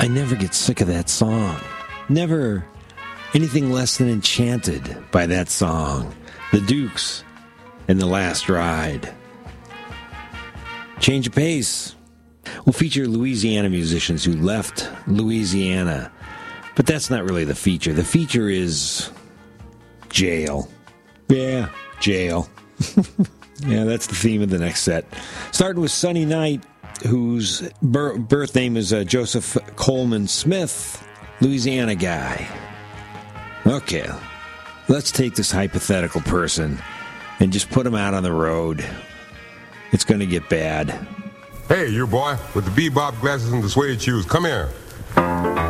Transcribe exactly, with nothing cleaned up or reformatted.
I never get sick of that song. Never anything less than enchanted by that song. The Dukes and The Last Ride. Change of pace. We'll feature Louisiana musicians who left Louisiana. But that's not really the feature. The feature is jail. Yeah, jail. Yeah, that's the theme of the next set. Starting with Sunny Night, whose bir- birth name is uh, Joseph Coleman Smith, Louisiana guy. Okay, let's take this hypothetical person and just put him out on the road. It's going to get bad. Hey, you boy, with the bebop glasses and the suede shoes, come here.